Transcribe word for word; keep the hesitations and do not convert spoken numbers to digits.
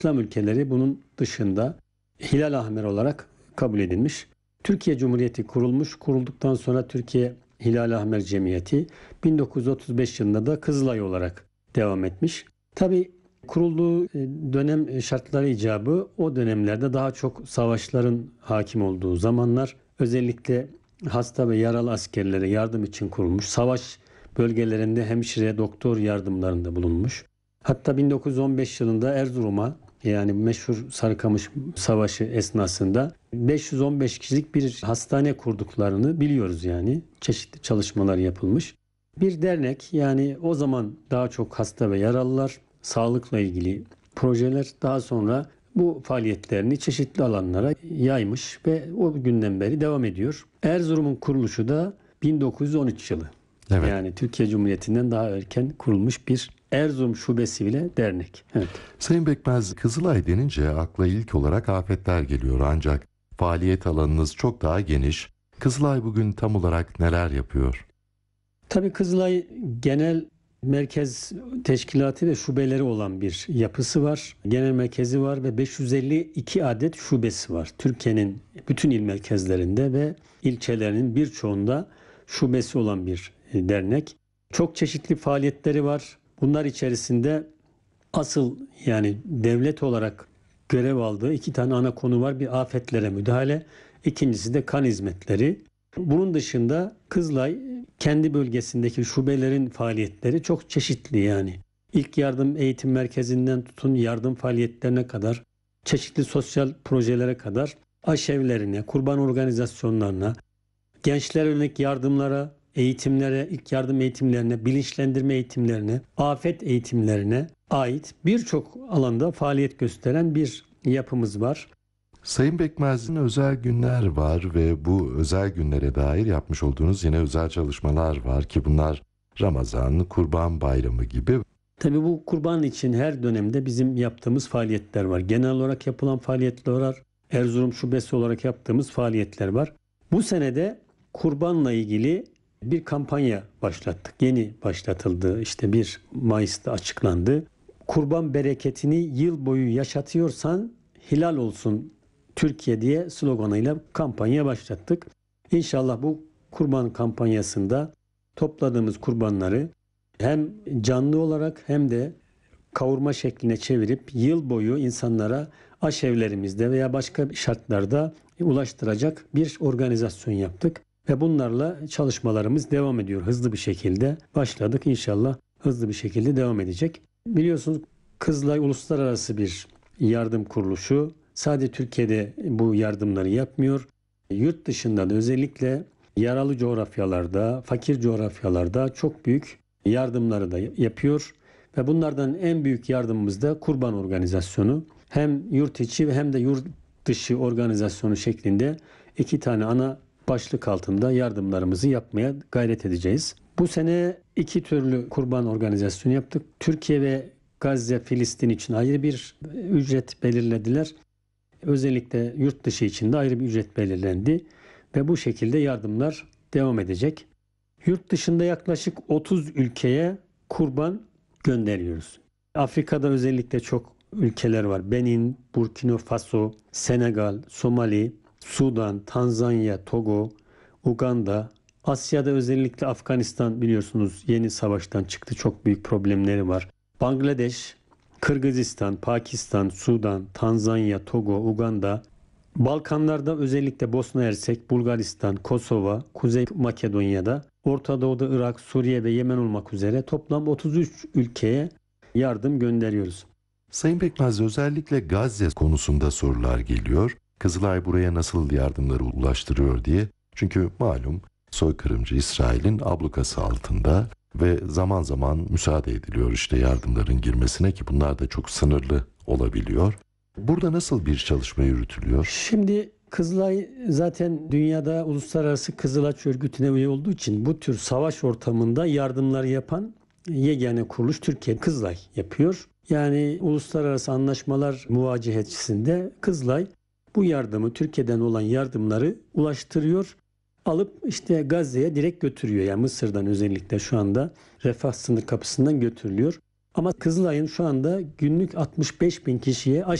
İslam ülkeleri bunun dışında Hilal Ahmer olarak kabul edilmiş. Türkiye Cumhuriyeti kurulmuş. Kurulduktan sonra Türkiye Hilal Ahmer Cemiyeti bin dokuz yüz otuz beş yılında da Kızılay olarak devam etmiş. Tabii kurulduğu dönem şartları icabı o dönemlerde daha çok savaşların hakim olduğu zamanlar, özellikle hasta ve yaralı askerlere yardım için kurulmuş. Savaş bölgelerinde hemşire, doktor yardımlarında bulunmuş. Hatta bin dokuz yüz on beş yılında Erzurum'a, yani meşhur Sarıkamış Savaşı esnasında beş yüz on beş kişilik bir hastane kurduklarını biliyoruz yani. Çeşitli çalışmalar yapılmış. Bir dernek, yani o zaman daha çok hasta ve yaralılar, sağlıkla ilgili projeler, daha sonra bu faaliyetlerini çeşitli alanlara yaymış ve o günden beri devam ediyor. Erzurum'un kuruluşu da bin dokuz yüz on üç yılı. Evet. Yani Türkiye Cumhuriyeti'nden daha erken kurulmuş bir Erzurum şubesi bile dernek. Evet. Sayın Bekmez, Kızılay denince akla ilk olarak afetler geliyor, ancak faaliyet alanınız çok daha geniş. Kızılay bugün tam olarak neler yapıyor? Tabii Kızılay genel merkez teşkilatı ve şubeleri olan bir yapısı var. Genel merkezi var ve beş yüz elli iki adet şubesi var. Türkiye'nin bütün il merkezlerinde ve ilçelerinin birçoğunda şubesi olan bir dernek. Çok çeşitli faaliyetleri var. Bunlar içerisinde asıl, yani devlet olarak görev aldığı iki tane ana konu var. Bir afetlere müdahale, ikincisi de kan hizmetleri. Bunun dışında Kızılay kendi bölgesindeki şubelerin faaliyetleri çok çeşitli yani. İlk yardım eğitim merkezinden tutun yardım faaliyetlerine kadar, çeşitli sosyal projelere kadar, aşevlerine, kurban organizasyonlarına, gençler yönelik yardımlara, eğitimlere, ilk yardım eğitimlerine, bilinçlendirme eğitimlerine, afet eğitimlerine ait birçok alanda faaliyet gösteren bir yapımız var. Sayın Bekmez'in özel günler var ve bu özel günlere dair yapmış olduğunuz yine özel çalışmalar var ki bunlar Ramazan, Kurban Bayramı gibi. Tabii bu kurban için her dönemde bizim yaptığımız faaliyetler var. Genel olarak yapılan faaliyetler var. Erzurum Şubesi olarak yaptığımız faaliyetler var. Bu senede kurbanla ilgili bir kampanya başlattık. Yeni başlatıldı. İşte bir Mayıs'ta açıklandı. Kurban bereketini yıl boyu yaşatıyorsan helal olsun Türkiye diye sloganıyla kampanya başlattık. İnşallah bu kurban kampanyasında topladığımız kurbanları hem canlı olarak hem de kavurma şekline çevirip yıl boyu insanlara aşevlerimizde veya başka şartlarda ulaştıracak bir organizasyon yaptık. Ve bunlarla çalışmalarımız devam ediyor. Hızlı bir şekilde başladık. İnşallah hızlı bir şekilde devam edecek. Biliyorsunuz Kızılay uluslararası bir yardım kuruluşu. Sadece Türkiye'de bu yardımları yapmıyor. Yurt dışında da özellikle yaralı coğrafyalarda, fakir coğrafyalarda çok büyük yardımları da yapıyor. Ve bunlardan en büyük yardımımız da kurban organizasyonu. Hem yurt içi hem de yurt dışı organizasyonu şeklinde iki tane ana başlık altında yardımlarımızı yapmaya gayret edeceğiz. Bu sene iki türlü kurban organizasyonu yaptık. Türkiye ve Gazze, Filistin için ayrı bir ücret belirlediler. Özellikle yurt dışı için de ayrı bir ücret belirlendi. Ve bu şekilde yardımlar devam edecek. Yurt dışında yaklaşık otuz ülkeye kurban gönderiyoruz. Afrika'da özellikle çok ülkeler var. Benin, Burkina Faso, Senegal, Somali, Sudan, Tanzanya, Togo, Uganda, Asya'da özellikle Afganistan biliyorsunuz yeni savaştan çıktı. Çok büyük problemleri var. Bangladeş, Kırgızistan, Pakistan, Sudan, Tanzanya, Togo, Uganda. Balkanlarda özellikle Bosna Hersek, Bulgaristan, Kosova, Kuzey Makedonya'da, Orta Doğu'da Irak, Suriye ve Yemen olmak üzere toplam otuz üç ülkeye yardım gönderiyoruz. Sayın Bekmez, özellikle Gazze konusunda sorular geliyor. Kızılay buraya nasıl yardımları ulaştırıyor diye. Çünkü malum soykırımcı İsrail'in ablukası altında ve zaman zaman müsaade ediliyor işte yardımların girmesine ki bunlar da çok sınırlı olabiliyor. Burada nasıl bir çalışma yürütülüyor? Şimdi Kızılay zaten dünyada Uluslararası Kızılaç Örgütü'ne üye olduğu için bu tür savaş ortamında yardımları yapan yegane kuruluş Türkiye. Kızılay yapıyor. Yani uluslararası anlaşmalar muvacehetçisinde Kızılay bu yardımı, Türkiye'den olan yardımları ulaştırıyor. Alıp işte Gazze'ye direkt götürüyor. Yani Mısır'dan özellikle şu anda Refah sınır kapısından götürülüyor. Ama Kızılay'ın şu anda günlük altmış beş bin kişiye aşı